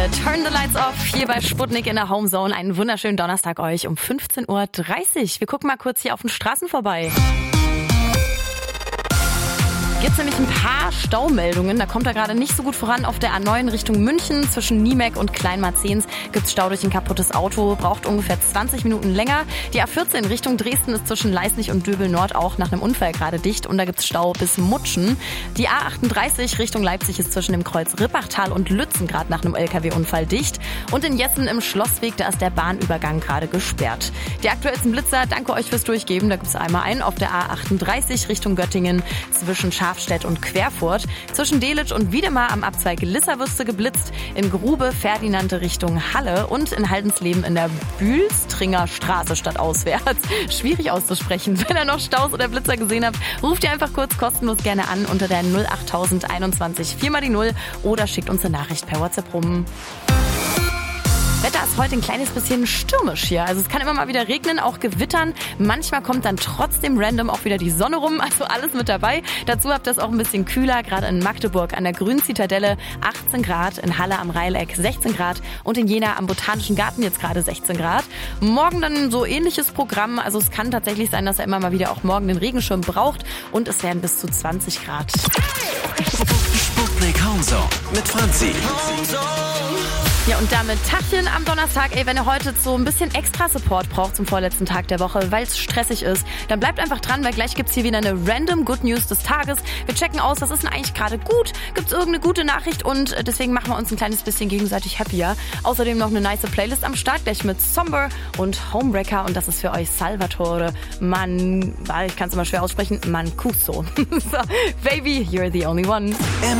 Turn the Lights Off hier bei Sputnik in der Homezone. Einen wunderschönen Donnerstag euch um 15.30 Uhr. Wir gucken mal kurz hier auf den Straßen vorbei. Gibt es nämlich ein paar Staumeldungen. Da kommt er gerade nicht so gut voran. Auf der A9 Richtung München zwischen Niemek und Kleinmarzens gibt es Stau durch ein kaputtes Auto. Braucht ungefähr 20 Minuten länger. Die A14 Richtung Dresden ist zwischen Leisnig und Döbel Nord auch nach einem Unfall gerade dicht. Und da gibt es Stau bis Mutschen. Die A38 Richtung Leipzig ist zwischen dem Kreuz Rippachtal und Lützen gerade nach einem LKW-Unfall dicht. Und in Jessen im Schlossweg, da ist der Bahnübergang gerade gesperrt. Die aktuellsten Blitzer, danke euch fürs Durchgeben. Da gibt es einmal einen auf der A38 Richtung Göttingen zwischen Schafstedt und Querfurt. Zwischen Delitzsch und Wiedemar am Abzweig Lissawürste geblitzt. In Grube Ferdinande Richtung Halle und in Haldensleben in der Bühlstringer Straße stadtauswärts. Schwierig auszusprechen. Wenn ihr noch Staus oder Blitzer gesehen habt, ruft ihr einfach kurz kostenlos gerne an unter der 08021 4 mal die 0 oder schickt uns eine Nachricht per WhatsApp rum. Wetter ist heute ein kleines bisschen stürmisch hier. Also es kann immer mal wieder regnen, auch gewittern. Manchmal kommt dann trotzdem random auch wieder die Sonne rum. Also alles mit dabei. Dazu habt ihr es auch ein bisschen kühler. Gerade in Magdeburg an der Grünen Zitadelle 18 Grad. In Halle am Reileck 16 Grad. Und in Jena am Botanischen Garten jetzt gerade 16 Grad. Morgen dann so ähnliches Programm. Also es kann tatsächlich sein, dass er immer mal wieder auch morgen den Regenschirm braucht. Und es werden bis zu 20 Grad. Sputnik Homezone mit Franzi. Ja, und damit Tachchen am Donnerstag. Ey, wenn ihr heute so ein bisschen extra Support braucht zum vorletzten Tag der Woche, weil es stressig ist, dann bleibt einfach dran, weil gleich gibt's hier wieder eine random Good News des Tages. Wir checken aus, was ist denn eigentlich gerade gut? Gibt's irgendeine gute Nachricht? Und deswegen machen wir uns ein kleines bisschen gegenseitig happier. Außerdem noch eine nice Playlist am Start, gleich mit Somber und Homebreaker. Und das ist für euch Salvatore ich kann es immer schwer aussprechen, Mancuso. So, Baby, you're the only one.